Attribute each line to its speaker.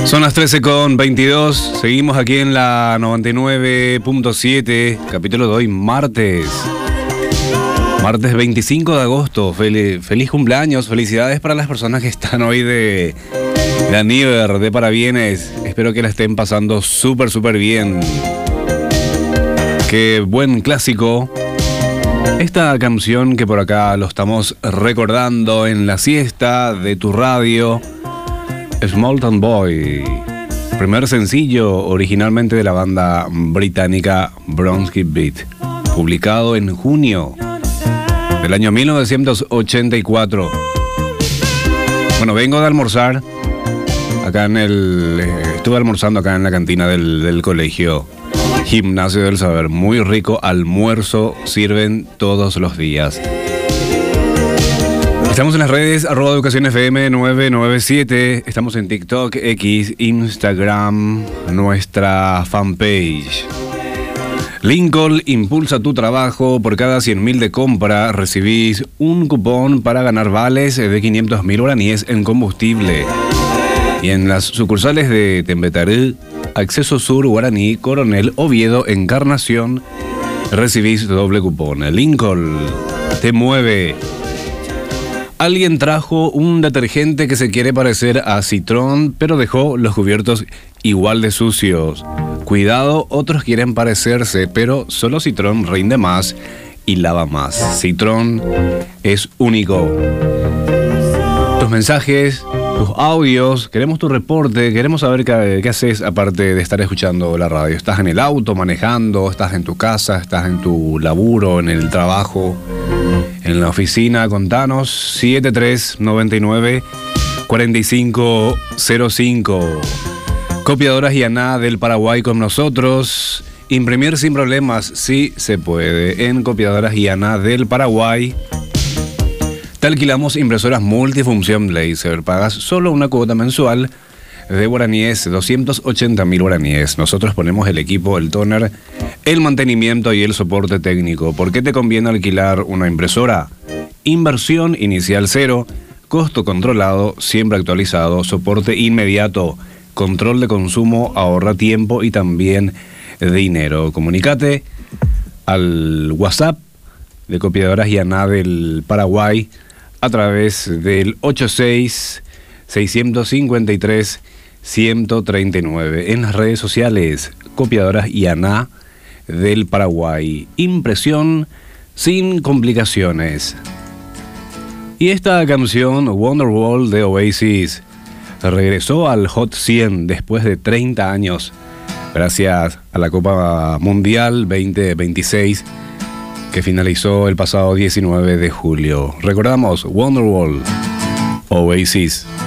Speaker 1: Son las 13:22, seguimos aquí en la 99.7, capítulo de hoy, martes 25 de agosto. Feliz cumpleaños, felicidades para las personas que están hoy de aniversario, de parabienes. Espero que la estén pasando súper bien. Qué buen clásico. Esta canción que por acá lo estamos recordando en la siesta de tu radio, Small Town Boy, primer sencillo originalmente de la banda británica Bronski Beat, publicado en junio del año 1984. Bueno, vengo de almorzar acá estuve almorzando acá en la cantina del colegio Gimnasio del Saber. Muy rico almuerzo sirven todos los días. Estamos en las redes, @EducaciónFM 997. Estamos en TikTok, X, Instagram, nuestra fanpage. Lincoln impulsa tu trabajo. Por cada 100.000 de compra recibís un cupón para ganar vales de 500.000 guaraníes en combustible. Y en las sucursales de Tembetarú, Acceso Sur, Guaraní, Coronel, Oviedo, Encarnación, recibís doble cupón. Lincoln te mueve. Alguien trajo un detergente que se quiere parecer a Citrón, pero dejó los cubiertos igual de sucios. Cuidado, otros quieren parecerse, pero solo Citrón rinde más y lava más. Citrón es único. Tus mensajes, tus audios, queremos tu reporte, queremos saber qué haces aparte de estar escuchando la radio. ¿Estás en el auto, manejando? ¿Estás en tu casa? ¿Estás en tu laburo, en el trabajo, en la oficina? Contanos. 7399-4505. Copiadoras Yaná del Paraguay con nosotros. Imprimir sin problemas, sí se puede. En Copiadoras Yaná del Paraguay te alquilamos impresoras multifunción Laser. Pagas solo una cuota mensual de guaraníes, 280.000 guaraníes. Nosotros ponemos el equipo, el tóner, el mantenimiento y el soporte técnico. ¿Por qué te conviene alquilar una impresora? Inversión inicial cero, costo controlado, siempre actualizado, soporte inmediato, control de consumo, ahorra tiempo y también dinero. Comunícate al WhatsApp de Copiadoras Yaná del Paraguay a través del 86-653-139. En las redes sociales, Copiadoras Yaná del Paraguay. Impresión sin complicaciones. Y esta canción, Wonderwall de Oasis, regresó al Hot 100 después de 30 años, gracias a la Copa Mundial 2026, que finalizó el pasado 19 de julio. Recordamos Wonderwall, Oasis.